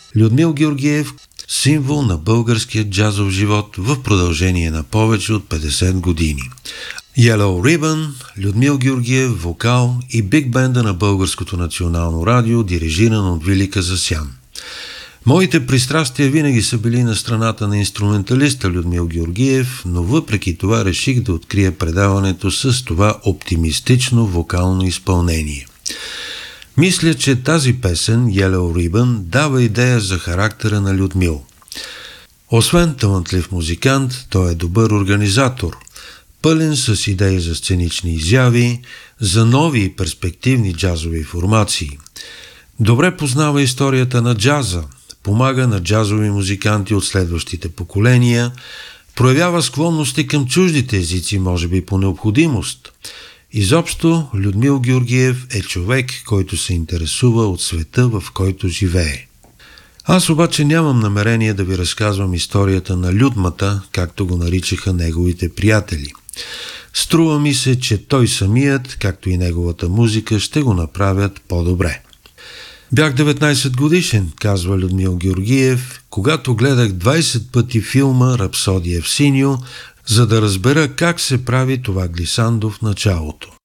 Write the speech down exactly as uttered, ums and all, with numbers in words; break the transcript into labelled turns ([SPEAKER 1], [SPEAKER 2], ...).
[SPEAKER 1] Людмил Георгиев – символ на българския джазов живот в продължение на повече от петдесет години. Yellow Ribbon, Людмил Георгиев, вокал и биг бенда на Българското национално радио, дирижиран от Вили Казасян. Моите пристрастия винаги са били на страната на инструменталиста Людмил Георгиев, но въпреки това реших да открия предаването с това оптимистично вокално изпълнение. Мисля, че тази песен, Yellow Ribbon, дава идея за характера на Людмил. Освен талантлив музикант, той е добър организатор, пълен с идеи за сценични изяви, за нови и перспективни джазови формации. Добре познава историята на джаза, помага на джазови музиканти от следващите поколения, проявява склонности към чуждите езици, може би по необходимост. Изобщо, Людмил Георгиев е човек, който се интересува от света, в който живее. Аз обаче нямам намерение да ви разказвам историята на Людмата, както го наричаха неговите приятели. Струва ми се, че той самият, както и неговата музика, ще го направят по-добре. Бях деветнайсет годишен, казва Людмил Георгиев, когато гледах двайсет пъти филма «Рапсодия в синьо», за да разбера как се прави това глисандо в началото.